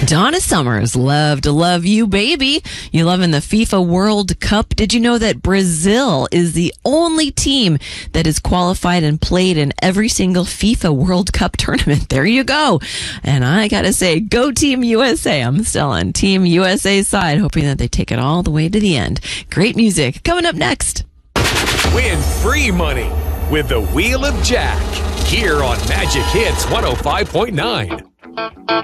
Donna Summers, Love to Love You, Baby. You loving the FIFA World Cup? Did you know that Brazil is the only team that is qualified and played in every single FIFA World Cup tournament? There you go. And I gotta say, go Team USA. I'm still on Team USA's side, hoping that they take it all the way to the end. Great music coming up next. Win free money with the Wheel of Jack here on Magic Hits 105.9.